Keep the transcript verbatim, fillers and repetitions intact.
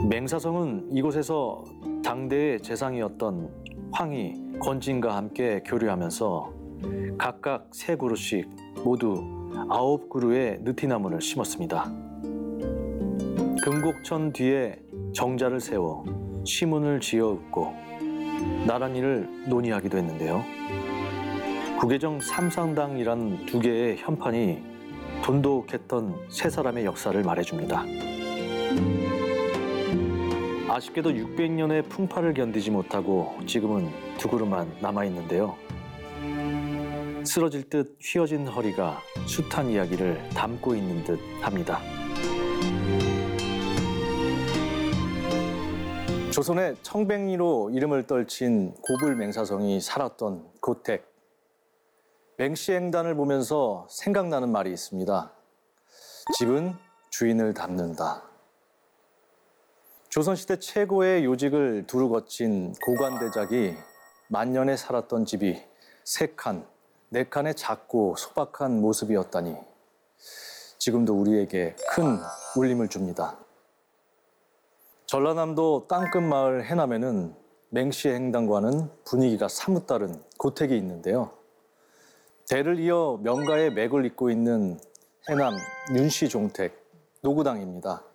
맹사성은 이곳에서 당대의 재상이었던 황희, 권진과 함께 교류하면서 각각 세 그루씩 모두 아홉 그루의 느티나무를 심었습니다. 금곡천 뒤에 정자를 세워 시문을 지어 읊고 나란히를 논의하기도 했는데요. 구계정 삼상당이란 두 개의 현판이 돈독했던 세 사람의 역사를 말해줍니다. 아쉽게도 육백 년의 풍파를 견디지 못하고 지금은 두 그루만 남아있는데요. 쓰러질 듯 휘어진 허리가 숱한 이야기를 담고 있는 듯 합니다. 조선의 청백리로 이름을 떨친 고불 맹사성이 살았던 고택. 맹시행단을 보면서 생각나는 말이 있습니다. 집은 주인을 닮는다. 조선시대 최고의 요직을 두루 거친 고관대작이 만년에 살았던 집이 세 칸, 네 칸의 작고 소박한 모습이었다니 지금도 우리에게 큰 울림을 줍니다. 전라남도 땅끝마을 해남에는 맹시의 행당과는 분위기가 사뭇 다른 고택이 있는데요. 대를 이어 명가의 맥을 잇고 있는 해남 윤씨 종택 노구당입니다.